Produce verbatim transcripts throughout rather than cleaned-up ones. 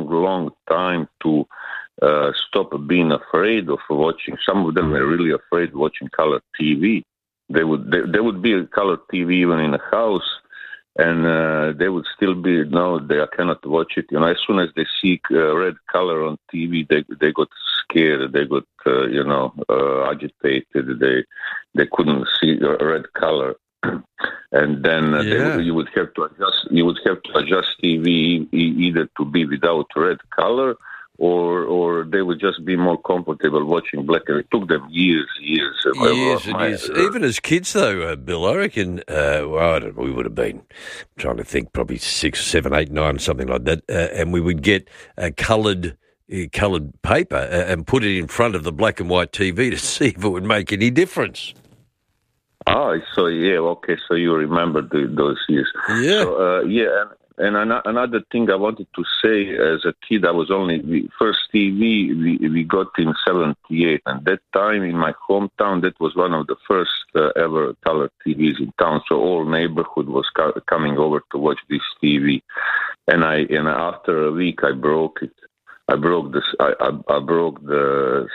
long, long time to uh, stop being afraid of watching. Some of them were really afraid of watching color T V. They would they, there would be a color T V even in a house, and uh, they would still be no, they cannot watch it. You know, as soon as they see uh, red color on T V, they they got scared. They got uh, you know uh, agitated. They they couldn't see a red color, and then uh, Yeah. they would, you would have to adjust. You would have to adjust T V e- either to be without red color, or or they would just be more comfortable watching black and white. It took them years, years. uh, Years and my- years. Even as kids, though, uh, Bill, I reckon, uh, well, I don't know, we would have been, I'm trying to think, probably six, seven, eight, nine, something like that, uh, and we would get a coloured uh, coloured paper uh, and put it in front of the black and white T V to see if it would make any difference. Ah, so yeah, okay, so you remember the, those years. Yeah. So, uh, yeah, and, and an- another thing I wanted to say, as a kid, I was only, the first T V we, we got in seventy-eight, and that time in my hometown, that was one of the first uh, ever color T Vs in town, so all neighborhood was co- coming over to watch this T V, and I, and after a week, I broke it. I broke this. I, I, I broke the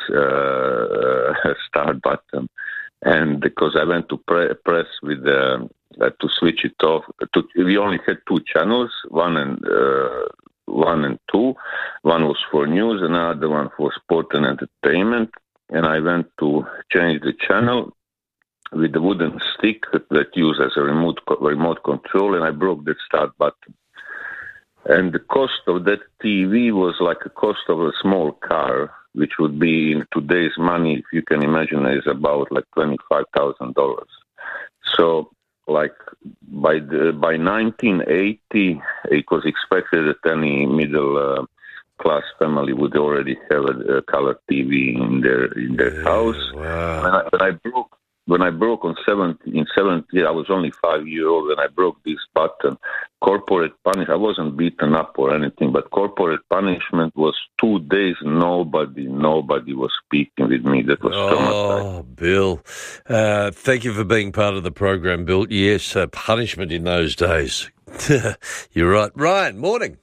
uh, start button, and because I went to pre- press with the uh, to switch it off. To, we only had two channels, one and uh, one and two. One was for news, and another one for sport and entertainment. And I went to change the channel with the wooden stick that, that used as a remote remote control, and I broke that start button. And the cost of that T V was like a cost of a small car, which would be in today's money, if you can imagine, is about like twenty-five thousand dollars. So, like by the, by nineteen eighty, it was expected that any middle uh, class family would already have a, a color T V in their in their Yeah, house. wow. When I, when I broke. When I broke on seventy, in seventy, I was only five years old, and I broke this button. Corporate punishment, I wasn't beaten up or anything, but corporate punishment was two days, nobody, nobody was speaking with me. That was traumatizing. Oh, Bill. Uh, thank you for being part of the program, Bill. Yes, uh, punishment in those days. You're right. Ryan, morning.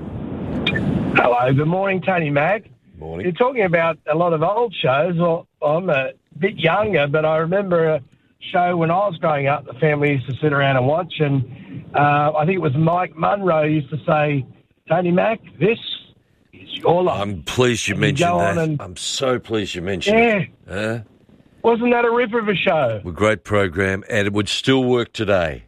Hello, good morning, Tony Mac. Morning. You're talking about a lot of old shows. Well, I'm a bit younger, but I remember a show when I was growing up, the family used to sit around and watch, and uh, I think it was Mike Munro used to say, Tony Mac, this is your life. I'm pleased you And you mentioned go on that. and- I'm so pleased you mentioned Yeah. it. Uh, Wasn't that a ripper of a show? a great program, and it would still work today.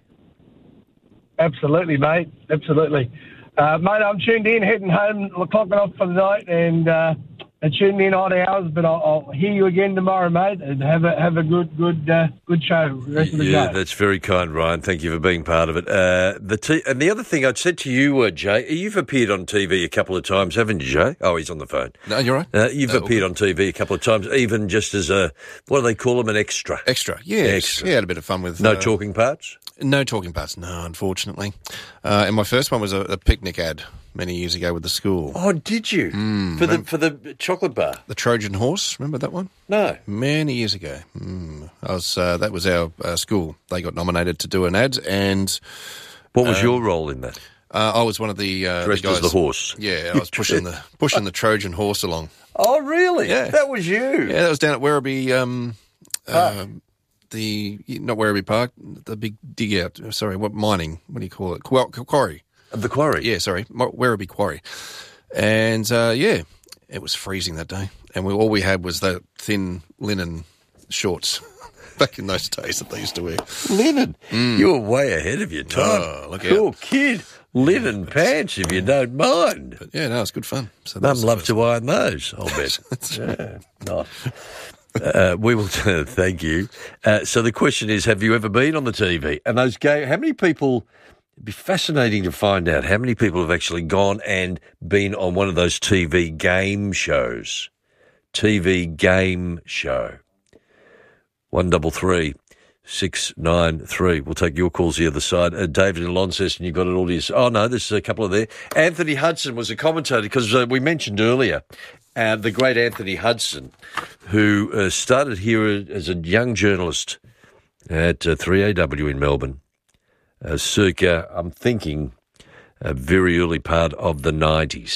Absolutely, mate. Absolutely. Uh, mate, I'm tuned in, heading home, clocking off for the night, and uh, and tuning in odd hours. But I'll, I'll hear you again tomorrow, mate. And have a have a good good uh, good show. The rest of the Yeah, show. that's very kind, Ryan. Thank you for being part of it. Uh, the t- and the other thing I'd said to you, uh, Jay, you've appeared on T V a couple of times, haven't you, Jay? Oh, he's on the phone. No, you're right. Uh, you've Uh, appeared on T V a couple of times, even just as a, what do they call them, an extra? Extra, yeah, Extra. yeah. Had a bit of fun with No uh, talking parts? No talking parts, no, unfortunately. Uh, and my first one was a, a picnic ad many years ago with the school. Oh, did you? for the for the chocolate bar? The Trojan Horse, remember that one? No. Many years ago. Mm. I was uh, that was our uh, school. They got nominated to do an ad, and What was your role in that? uh, I was one of the, uh, Dressed the guys. as the horse. Yeah, I was pushing the pushing the Trojan Horse along. Oh, really? Yeah. That was you. Yeah, that was down at Werribee. Um, uh, the not Werribee Park, the big dig out. Sorry, what mining? What do you call it? Qu- quarry. The quarry. Yeah, sorry, Mo- Werribee Quarry. And uh, yeah, it was freezing that day, and we all we had was that thin linen shorts. Back in those days that they used to wear. Linen. You were way ahead of your time. Oh, look cool out. kid. Linen pants, if you don't mind. But yeah, no, it's good fun. So Mum loved to iron those, I'll bet. Yeah, nice. Uh, we will thank you. Uh, so the question is, have you ever been on the T V? And those game, how many people, it'd be fascinating to find out how many people have actually gone and been on one of those T V game shows. T V game show. One double three. Six nine three. We'll take your calls the other side. Uh, David in Launceston, you got it all to yourself. Oh no, there's a couple of there. Anthony Hudson was a commentator because uh, we mentioned earlier uh, the great Anthony Hudson, who uh, started here as a young journalist at uh, three A W in Melbourne, uh, circa I'm thinking a very early part of the nineties.